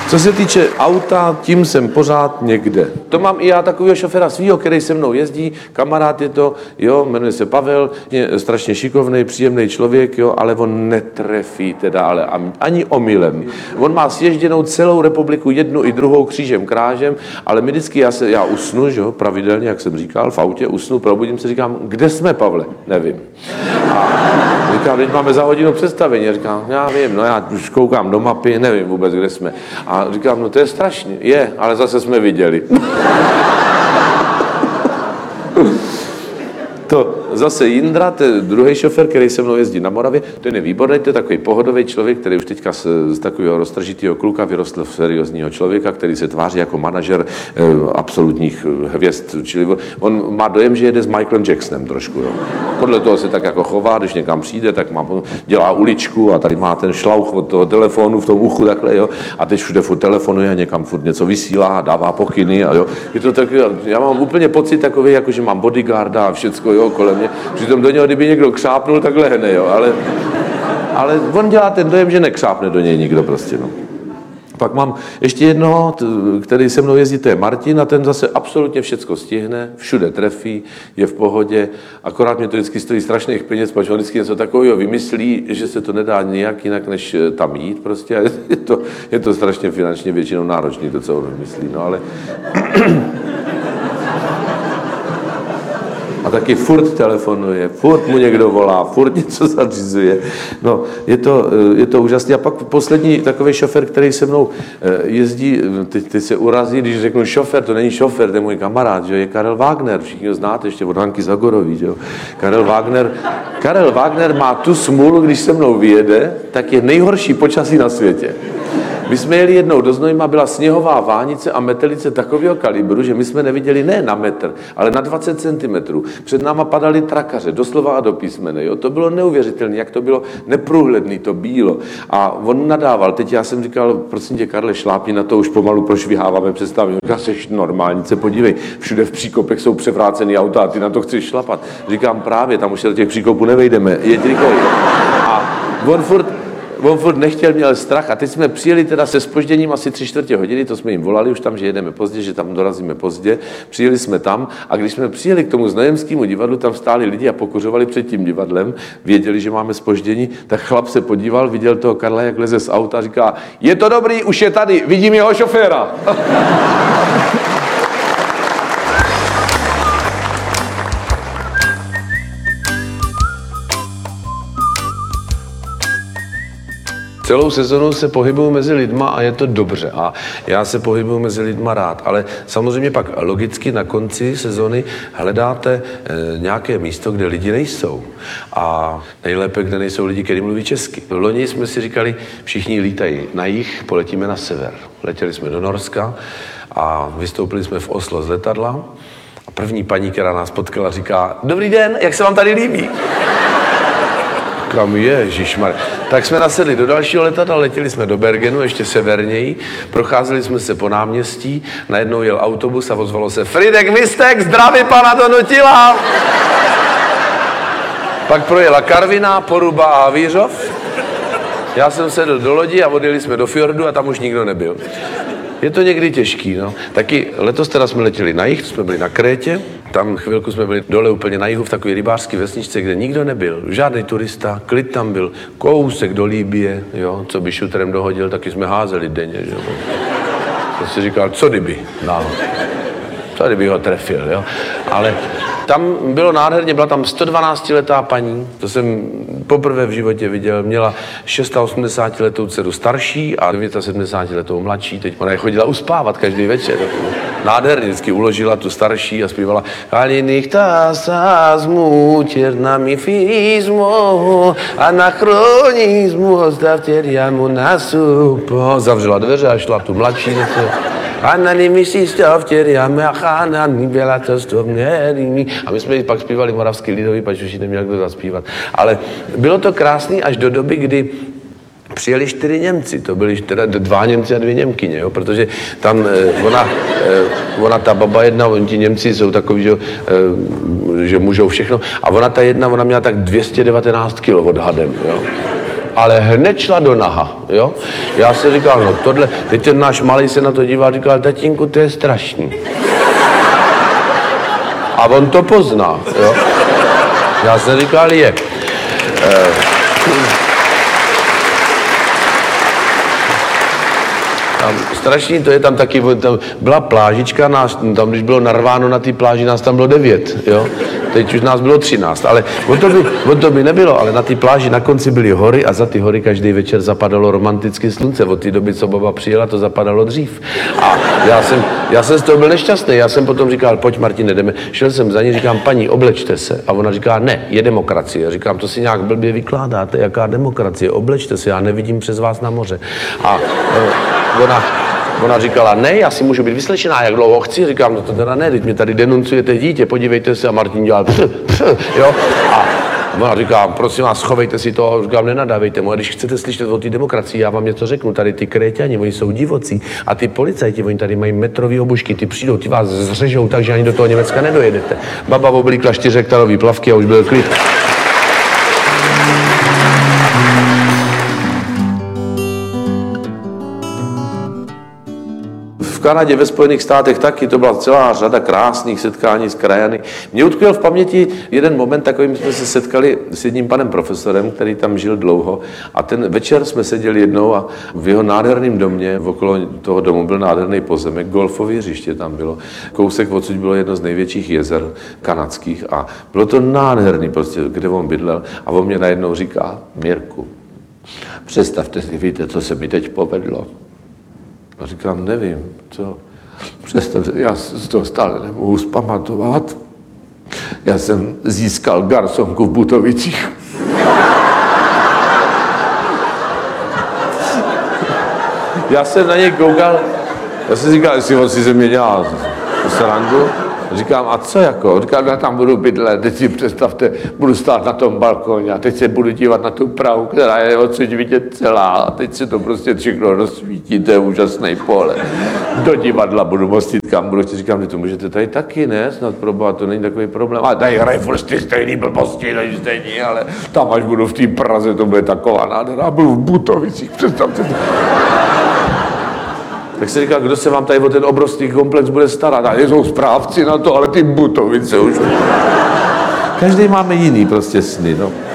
Co se týče auta, tím jsem pořád někde. To mám i já takového šoféra svýho, který se mnou jezdí, kamarád je to, jo, jmenuje se Pavel, je strašně šikovný, příjemný člověk, jo, ale on netrefí teda, ale ani omylem. On má sježděnou celou republiku, jednu i druhou křížem krážem, ale my vždycky, já usnu, že jo, pravidelně, jak jsem říkal, v autě usnu, probudím se, říkám, kde jsme, Pavle? Nevím. A říkám, teď máme za hodinu představení. Říkám, já vím, no já už koukám do mapy, nevím vůbec, kde jsme. A říkám, no to je strašně. Je, ale zase jsme viděli. To zase Jindra, to je druhý šofér, který se mnou jezdí na Moravě, ten je výborný, to je takový pohodový člověk, který už teďka z takového roztržitého kluka vyrostl v seriózního člověka, který se tváří jako manažer absolutních hvězd, čili on má dojem, že jede s Michaelem Jacksonem trošku. Jo. Podle toho se tak jako chová, když někam přijde, tak dělá uličku a tady má ten šlauch od toho telefonu v tom uchu takhle, jo, a teď všude furt telefonuje a někam furt něco vysílá a dává pokyny a jo. Je to takový, já mám úplně pocit takový, jako že mám bodyguarda a všecko, jo, kolem mě. Přitom do něho, kdyby někdo křápnul, tak lehne, jo, ale on dělá ten dojem, že nekřápne do něj nikdo prostě, no. Pak mám ještě jednoho, který se mnou jezdí, to je Martin a ten zase absolutně všecko stihne, všude trefí, je v pohodě, akorát mě to vždycky stojí strašných peněz, protože on vždycky něco takového vymyslí, že se to nedá nijak jinak, než tam jít prostě a je to strašně finančně většinou náročný, to, co on vymyslí, no ale... A taky furt telefonuje, furt mu někdo volá, furt něco zařizuje. No, je to úžasné. A pak poslední takový šofér, který se mnou jezdí, teď se urazí, když řeknu šofér, to není šofér, to je můj kamarád, že je Karel Wagner, všichni ho znáte ještě od Hanky Zagorový, že jo. Karel Wagner má tu smůlu, když se mnou vyjede, tak je nejhorší počasí na světě. My jsme jeli jednou do Znojma, byla sněhová vánice a metelice takového kalibru, že my jsme neviděli ne na metr, ale na 20 cm. Před náma padaly trakaře, doslova a do písmene. Jo? To bylo neuvěřitelné, jak to bylo neprůhledné, to bílo. A on nadával. Teď já jsem říkal, prosím tě, Karle, šlápni na to, už pomalu prošviháváme představení. Říká, seš normální, se podívej, všude v příkopech jsou převrácený auta a ty na to chceš šlapat. Říkám, právě, tam už se do těch příkopů nevejdeme, jeď rychleji. A on furt nechtěl, měl strach a teď jsme přijeli teda se zpožděním asi 3/4 hodiny, to jsme jim volali už tam, že jedeme pozdě, že tam dorazíme pozdě. Přijeli jsme tam a když jsme přijeli k tomu Znojemskému divadlu, tam stáli lidi a pokuřovali před tím divadlem, věděli, že máme zpoždění, tak chlap se podíval, viděl toho Karla, jak leze z auta a říká, je to dobrý, už je tady, vidím jeho šoféra. Celou sezonu se pohybuju mezi lidma a je to dobře a já se pohybuju mezi lidma rád, ale samozřejmě pak logicky na konci sezony hledáte nějaké místo, kde lidi nejsou a nejlépe, kde nejsou lidi, kteří mluví česky. V loni jsme si říkali, všichni lítají na jih, poletíme na sever. Letěli jsme do Norska a vystoupili jsme v Oslo z letadla a první paní, která nás potkala, říká, dobrý den, jak se vám tady líbí? Kam ježišmar. Tak jsme nasedli do dalšího letadla, letěli jsme do Bergenu, ještě severněji, procházeli jsme se po náměstí, najednou jel autobus a ozvalo se Fridek Vistek, zdraví pana Donutila! Pak projela Karviná, Poruba a Havířov. Já jsem sedl do lodi a odjeli jsme do fjordu a tam už nikdo nebyl. Je to někdy těžký, no. Taky letos teda jsme letěli na jih, jsme byli na Krétě, tam chvilku jsme byli dole úplně na jihu v takové rybářské vesničce, kde nikdo nebyl, žádný turista, klid tam byl, kousek do Libye, jo, co by šuterem dohodil, taky jsme házeli denně, že jo. Já si říkal, co kdyby, náhodou. Co kdyby ho trefil, jo. Ale tam bylo nádherně, byla tam 112letá paní, to jsem poprvé v životě viděl, měla 86letou dceru starší a 79letou mladší, teď ona je chodila uspávat každý večer. Nádherně vždycky uložila tu starší a zpívala Kaliniktasasmu, černamifismu, anachronismu, ostavteriamu nasupo. Zavřela dveře a šla tu mladší. A my jsme pak zpívali moravský lidový, pač už neměl kdo zaspívat. Ale bylo to krásný až do doby, kdy přijeli 4 Němci, to byli teda 2 Němci a 2 Němkyně, jo, protože tam ona ta baba jedna, oni ti Němci jsou takový, že můžou všechno, a ona ta jedna, ona měla tak 219 kg odhadem, jo. ale hned šla do naha, jo. Já si říkal, no tohle, teď ten náš malej se na to díval, říkal, tatínku, to je strašný. A on to pozná, jo. Já jsem říkal, je. Tam strašný to je, tam taky, tam byla plážička, tam když bylo narváno na té pláži, nás tam bylo 9, jo. Teď už nás bylo 13, ale o to by nebylo, ale na té pláži na konci byly hory a za ty hory každý večer zapadalo romantické slunce. Od té doby, co baba přijela, to zapadalo dřív. A já jsem z toho byl nešťastný, já jsem potom říkal, pojď Martine, jdeme. Šel jsem za ní, říkám, paní, oblečte se. A ona říká, ne, je demokracie. Říkám, to si nějak blbě vykládáte, jaká demokracie, oblečte se, já nevidím přes vás na moře. A ona říkala, ne, já si můžu být vyslečená, jak dlouho chci. Říkám, no to teda ne, teď mě tady denuncujete dítě, podívejte se. A Martin dělal jo. A ona říká, prosím vás, schovejte si to. Říkám, nenadávejte mu, a když chcete slyšet o té demokracii, já vám něco řeknu, tady ty Kréťani, oni jsou divocí a ty policajti, oni tady mají metrový obušky, ty přijdou, ty vás zřežou tak, že ani do toho Německa nedojedete. Baba oblíkla 4hektarový plavky a už byl klid. V Kanadě, ve Spojených státech taky, to byla celá řada krásných setkání s krajany. Mě utkvěl v paměti jeden moment, takovým jsme se setkali s jedním panem profesorem, který tam žil dlouho, a ten večer jsme seděli jednou a v jeho nádherném domě, okolo toho domu byl nádherný pozemek, golfové hřiště tam bylo, kousek odsud bylo jedno z největších jezer kanadských a bylo to nádherný prostě, kde on bydlel, a on mě najednou říká, Mirku, představte si, víte, co se mi teď povedlo. A říkám, nevím, co. Představte, já z toho stále nemohu zpamatovat. Já jsem získal garsonku v Butovicích. Já jsem na něj koukal, já jsem říkal, jestli on si ze mě dělá srandu. Říkám, a co jako? Říkám, já tam budu bydlet, teď si představte, budu stát na tom balkoně a teď se budu dívat na tu Prahu, která je odsud vidět celá a teď se to prostě všechno rozsvítí, to je úžasný pole. Do divadla budu mostit, kam budu, říkám, že to můžete tady taky, ne? Snad proboha, to není takový problém. A tady hraje furt ty stejný blbosti, než stejný, ale tam, až budu v té Praze, to bude taková nádhera. A budu v Butovicích, představte to. Tak se říká, kdo se vám tady o ten obrovský komplex bude starat? A jsou správci na to, ale ty Butovice už. Každý máme jiný prostě sny, no.